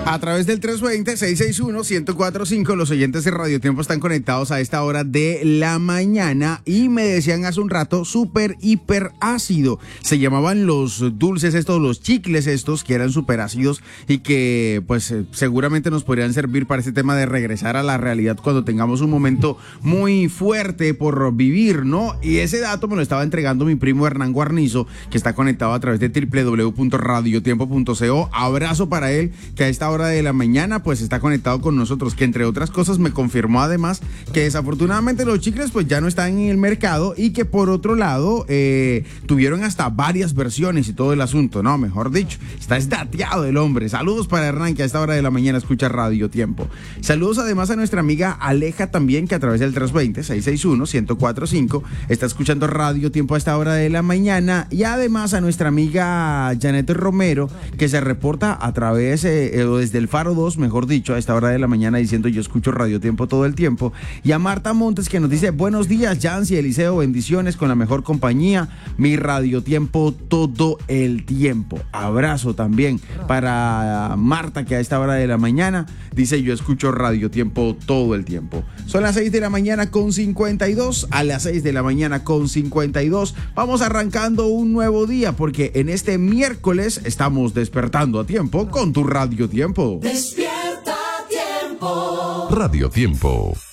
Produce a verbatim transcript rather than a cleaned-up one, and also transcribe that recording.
A través del tres dos cero, seis seis uno, uno cero cuatro cinco, los oyentes de Radio Tiempo están conectados a esta hora de la mañana y me decían hace un rato súper hiper ácido. Se llamaban los dulces estos, los chicles estos, que eran súper ácidos y que pues eh, seguramente nos podrían servir para este tema de regresar a la realidad cuando tengamos un momento muy fuerte por vivir, ¿no? Y ese dato me lo estaba entregando mi primo Hernán Guarnizo, que está conectado a través de doble u doble u doble u punto radio tiempo punto co. Abrazo para él, que a esta hora de la mañana pues está conectado con nosotros, que entre otras cosas me confirmó además que desafortunadamente los chicles pues ya no están en el mercado y que por otro lado eh, tuvieron hasta varias versiones y todo el asunto, no, mejor dicho, está esdateado el hombre. Saludos para Hernán, que a esta hora de la mañana escucha Radio Tiempo. Saludos además a nuestra amiga Aleja también, que a través del tres dos cero, seis seis uno, uno cero cuatro cinco está escuchando Radio Tiempo a esta hora de la mañana, y además a nuestra amiga Janet Romero, que se reporta a través eh, eh, desde el Faro dos, mejor dicho, a esta hora de la mañana diciendo yo escucho Radio Tiempo todo el tiempo, y a Marta Montes, que nos dice buenos días Yancy, Eliseo, bendiciones con la mejor compañía, mi Radio Tiempo todo el tiempo. Abrazo también para Marta, que a esta hora de la mañana dice yo escucho Radio Tiempo todo el tiempo. Son las seis de la mañana con cincuenta y dos, a las seis de la mañana con cincuenta y dos vamos arrancando un nuevo día, porque en este miércoles estamos despertando a tiempo con tu Radio Tiempo. Despierta a tiempo. Radio Tiempo.